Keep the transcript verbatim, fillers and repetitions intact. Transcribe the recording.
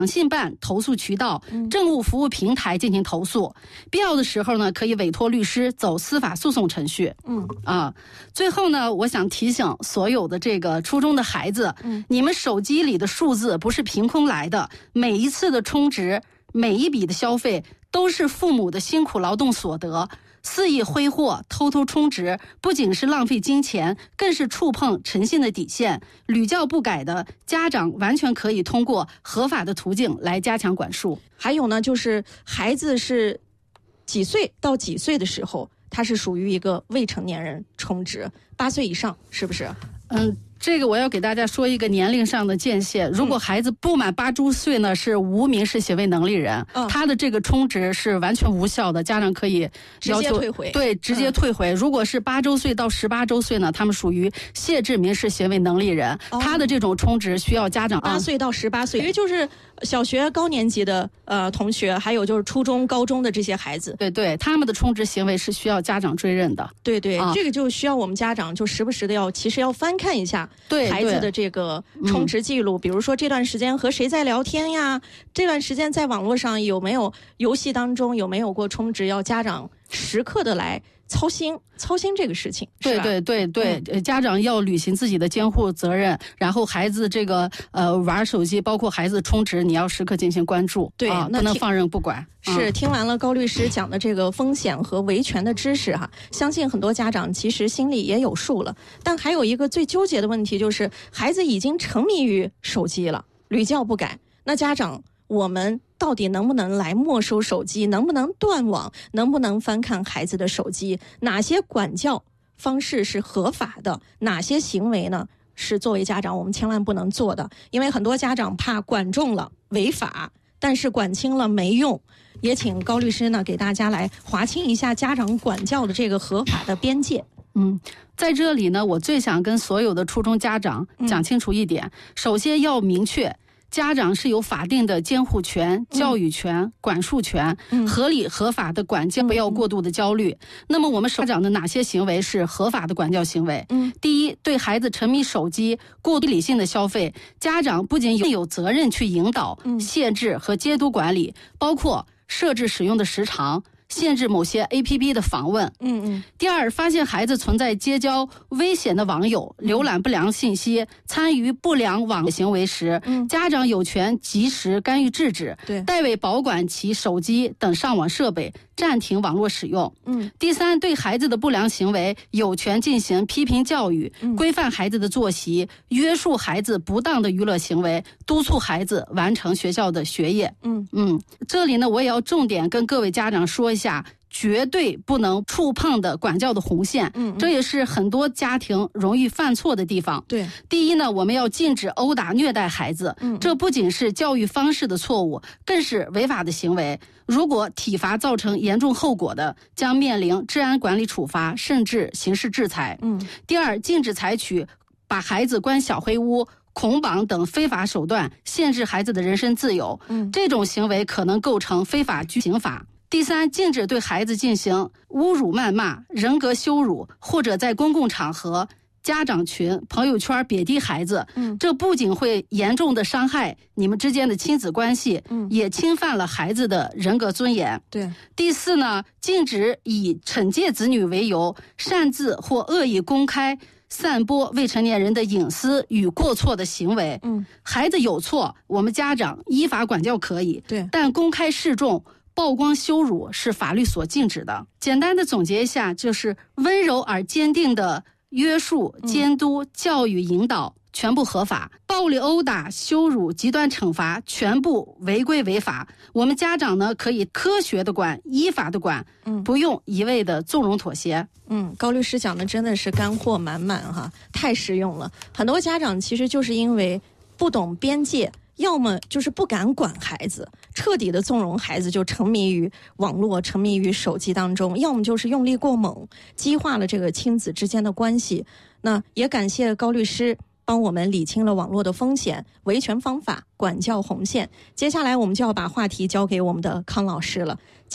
信办投诉渠道、政务服务平台进行投诉，必要的时候呢，可以委托律师走司法诉讼程序。嗯啊，最后呢，我想提醒所有的这个初中的孩子，嗯，你们手机里的数字不是凭空来的，每一次的充值，每一笔的消费都是父母的辛苦劳动所得。肆意挥霍、偷偷充值，不仅是浪费金钱，更是触碰诚信的底线。屡教不改的家长完全可以通过合法的途径来加强管束。 还有呢，就是孩子是几岁到几岁的时候，他是属于一个未成年人充值，八岁以上是不是？ 嗯。这个我要给大家说一个年龄上的界限，如果孩子不满八周岁呢，是无民事行为能力人，嗯、他的这个充值是完全无效的，家长可以要求直接退回， 对，直接退回。嗯、如果是八周岁到十八周岁呢，他们属于限制民事行为能力人，哦、他的这种充值需要家长八岁到十八岁，因为就是小学高年级的呃同学，还有就是初中、高中的这些孩子， 对对，他们的充值行为是需要家长追认的。 对对，啊、这个就需要我们家长就时不时的要，其实要翻看一下孩子的这个充值记录，比如说这段时间和谁在聊天呀，嗯、这段时间在网络上有没有游戏当中有没有过充值，要家长时刻的来操心操心这个事情。 对对对对、嗯、家长要履行自己的监护责任，然后孩子这个呃玩手机，包括孩子充值，你要时刻进行关注， 对， 啊、不能放任不管。 是，听完了高律师讲的这个风险和维权的知识哈，相信很多家长其实心里也有数了。但还有一个最纠结的问题，就是孩子已经沉迷于手机了，屡教不改。那家长，我们到底能不能来没收手机？能不能断网？能不能翻看孩子的手机？哪些管教方式是合法的？哪些行为呢是作为家长我们千万不能做的？因为很多家长怕管重了违法，但是管轻了没用。也请高律师呢给大家来划清一下家长管教的这个合法的边界。 嗯，在这里呢，我最想跟所有的初中家长讲清楚一点，嗯、首先要明确，家长是有法定的监护权、教育权、嗯、管束权，嗯、合理合法的管教，不要过度的焦虑。嗯、那么我们家长的哪些行为是合法的管教行为？嗯，第一，对孩子沉迷手机、过度理性的消费，家长不仅有有责任去引导、嗯、限制和监督管理，包括设置使用的时长，限制某些 A P P 的访问。嗯嗯。第二，发现孩子存在结交危险的网友、浏览不良信息、参与不良网行为时，嗯、家长有权及时干预制止，对，代为保管其手机等上网设备，暂停网络使用。嗯。第三，对孩子的不良行为有权进行批评教育，嗯、规范孩子的作息，约束孩子不当的娱乐行为，督促孩子完成学校的学业。嗯嗯。这里呢，我也要重点跟各位家长说一下，绝对不能触碰的管教的红线，嗯，这也是很多家庭容易犯错的地方。对，第一呢，我们要禁止殴打虐待孩子，嗯，这不仅是教育方式的错误，更是违法的行为。如果体罚造成严重后果的，将面临治安管理处罚，甚至刑事制裁。嗯，第二，禁止采取把孩子关小黑屋、捆绑等非法手段限制孩子的人身自由，嗯，这种行为可能构成非法拘刑法。第三，禁止对孩子进行侮辱、谩骂、人格羞辱，或者在公共场合、家长群、朋友圈贬低孩子。嗯，这不仅会严重的伤害你们之间的亲子关系，嗯，也侵犯了孩子的人格尊严。对。第四呢，禁止以惩戒子女为由，擅自或恶意公开散播未成年人的隐私与过错的行为。嗯，孩子有错，我们家长依法管教可以，对，但公开示众、曝光羞辱是法律所禁止的。简单的总结一下，就是温柔而坚定的约束、监督、教育、引导全部合法，暴力殴打、羞辱、极端惩罚全部违规违法。我们家长呢，可以科学的管，依法的管，嗯，不用一味的纵容妥协。嗯，高律师讲的真的是干货满满哈，太实用了。很多家长其实就是因为不懂边界，要么就是不敢管孩子，彻底的纵容孩子就沉迷于网络、沉迷于手机当中，要么就是用力过猛，激化了这个亲子之间的关系。那也感谢高律师帮我们理清了网络的风险、维权方法、管教红线。接下来我们就要把话题交给我们的康老师了。